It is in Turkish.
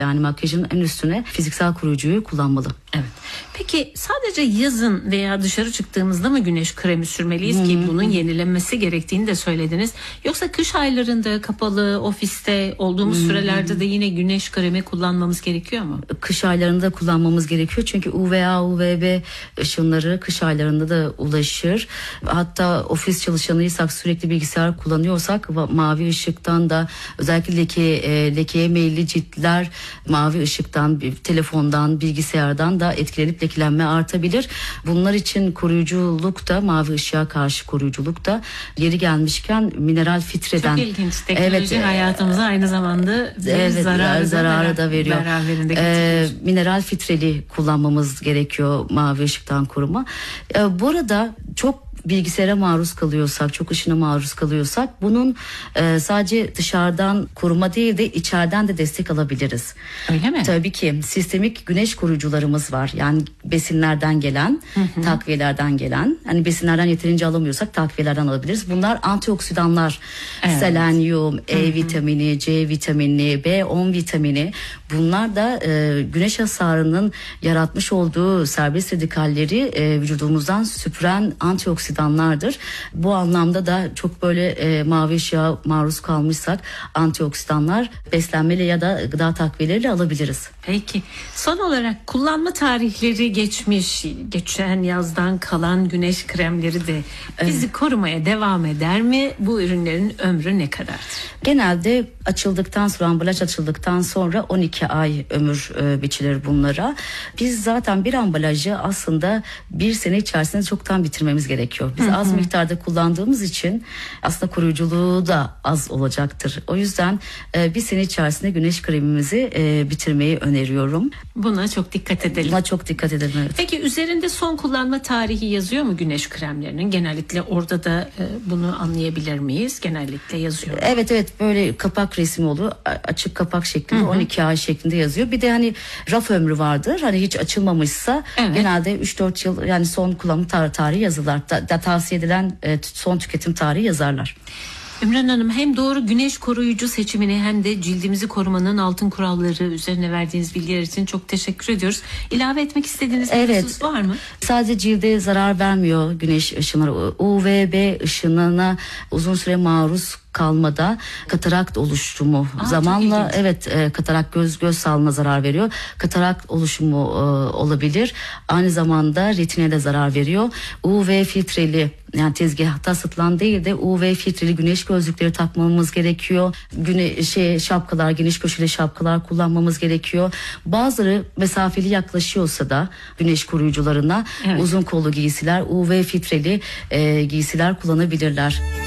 Yani makyajın en üstüne fiziksel koruyucuyu kullanmalı. Evet. Peki sadece yazın veya dışarı çıktığımızda mı güneş kremi sürmeliyiz ki bunun yenilenmesi gerektiğini de söylediniz. Yoksa kış aylarında kapalı ofiste olduğumuz sürelerde de yine güneş kremi kullanmamız gerekiyor mu? Kış aylarında kullanmamız gerekiyor çünkü UVA, UVB ışınları kış aylarında da ulaşır. Hatta ofis çalışanıysak, sürekli bilgisayar kullanıyorsak mavi ışıktan da, özellikle lekeye meyilli ciltler mavi ışıktan, telefondan, bilgisayardan da etkilenip lekelenme artabilir. Bunlar için koruyuculuk da, mavi ışığa karşı koruyuculuk da yeri gelmişken mineral filtreden. Çok ilginç. Teknoloji hayatımıza aynı zamanda zararı da veriyor. Mineral filtreli kullanmamız gerekiyor mavi ışıktan koruma. Bu arada çok bilgisayara maruz kalıyorsak, çok ışına maruz kalıyorsak bunun sadece dışarıdan koruma değil de içeriden de destek alabiliriz. Öyle mi? Tabii ki sistemik güneş koruyucularımız var. Yani besinlerden gelen, takviyelerden gelen. Hani besinlerden yeterince alamıyorsak takviyelerden alabiliriz. Bunlar antioksidanlar. Evet. Selenyum, E vitamini, C vitamini, B10 vitamini. Bunlar da güneş hasarının yaratmış olduğu serbest radikalleri vücudumuzdan süpüren antioksidanlardır. Bu anlamda da çok böyle mavi ışığa maruz kalmışsak antioksidanlar beslenmeyle ya da gıda takviyeleriyle alabiliriz. Peki. Son olarak kullanma tarihleri geçen yazdan kalan güneş kremleri de bizi korumaya devam eder mi? Bu ürünlerin ömrü ne kadardır? Genelde açıldıktan sonra, ambalaj açıldıktan sonra 12 ay ömür biçilir bunlara. Biz zaten bir ambalajı aslında bir sene içerisinde çoktan bitirmemiz gerekiyor. Biz az miktarda kullandığımız için aslında koruyuculuğu da az olacaktır. O yüzden bir sene içerisinde güneş kremimizi bitirmeyi öneriyorum. Buna çok dikkat edelim. Buna çok dikkat edelim. Evet. Peki üzerinde son kullanma tarihi yazıyor mu güneş kremlerinin? Genellikle orada da bunu anlayabilir miyiz? Genellikle yazıyor. Evet, böyle kapak resmi olur. Açık kapak şeklinde 12 ay şeklinde yazıyor. Bir de hani raf ömrü vardır. Hani hiç açılmamışsa genelde 3-4 yıl, yani son kullanım tarihi yazılar. Tavsiye edilen son tüketim tarihi yazarlar. Ümran Hanım, hem doğru güneş koruyucu seçimini hem de cildimizi korumanın altın kuralları üzerine verdiğiniz bilgiler için çok teşekkür ediyoruz. İlave etmek istediğiniz bir husus var mı? Sadece cilde zarar vermiyor güneş ışınları. UVB ışınına uzun süre maruz kalmada katarakt oluşumu zamanla katarakt göz sağlığına zarar veriyor. Katarakt oluşumu olabilir. Aynı zamanda retineye de zarar veriyor. UV filtreli, yani tezgahta satılan değil de UV filtreli güneş gözlükleri takmamız gerekiyor. Şapkalar, geniş köşeli şapkalar kullanmamız gerekiyor. Bazıları mesafeli yaklaşıyorsa da güneş koruyucularına uzun kollu giysiler, UV filtreli giysiler kullanabilirler.